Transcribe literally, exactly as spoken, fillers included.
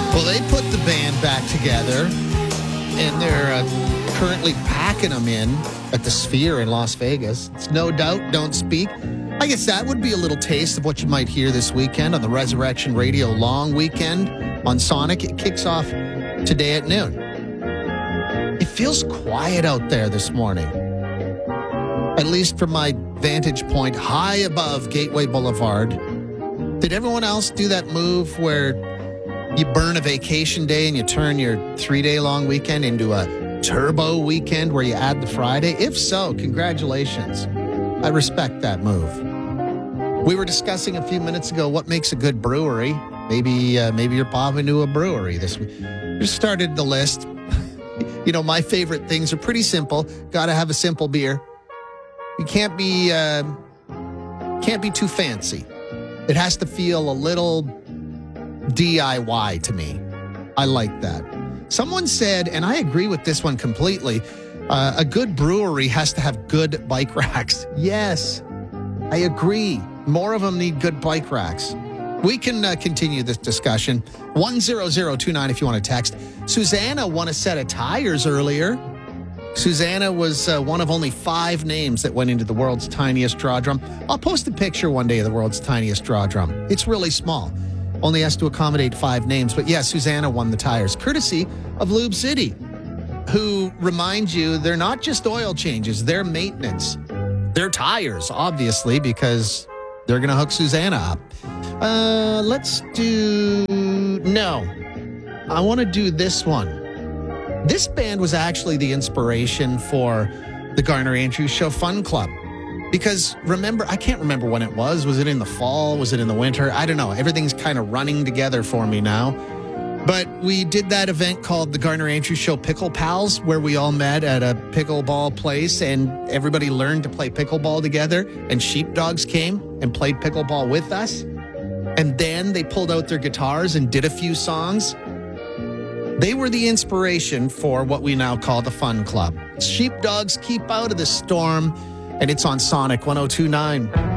Well, they put the band back together, and they're uh, currently packing them in at the Sphere in Las Vegas. It's No Doubt, Don't Speak. I guess that would be a little taste of what you might hear this weekend on the Resurrection Radio Long Weekend on Sonic. It kicks off today at noon. It feels quiet out there this morning, at least from my vantage point high above Gateway Boulevard. Did everyone else do that move where you burn a vacation day and you turn your three-day long weekend into a turbo weekend where you add the Friday? If so, congratulations. I respect that move. We were discussing a few minutes ago what makes a good brewery. Maybe uh, maybe you're popping into a brewery this week. Just started the list. You know, my favorite things are pretty simple. Got to have a simple beer. You can't be uh, can't be too fancy. It has to feel a little D I Y to me. I like that. Someone said, and I agree with this one completely, uh, a good brewery has to have good bike racks. Yes, I agree. More of them need good bike racks. We can uh, continue this discussion. one zero zero two nine if you want to text. Susanna won a set of tires earlier. Susanna was uh, one of only five names that went into the world's tiniest draw drum. I'll post a picture one day of the world's tiniest draw drum. It's really small. Only has to accommodate five names. But yeah, Susanna won the tires, courtesy of Lube City, who remind you they're not just oil changes, they're maintenance. They're tires, obviously, because they're going to hook Susanna up. Uh, let's do... No. I want to do this one. This band was actually the inspiration for the Garner Andrews Show Fun Club. Because remember, I can't remember when it was. Was it in the fall? Was it in the winter? I don't know. Everything's kind of running together for me now. But we did that event called the Garner Andrews Show Pickle Pals, where we all met at a pickleball place and everybody learned to play pickleball together. And Sheepdogs came and played pickleball with us. And then they pulled out their guitars and did a few songs. They were the inspiration for what we now call the Fun Club. Sheepdogs, Keep Out of the Storm. And it's on Sonic one oh two point nine.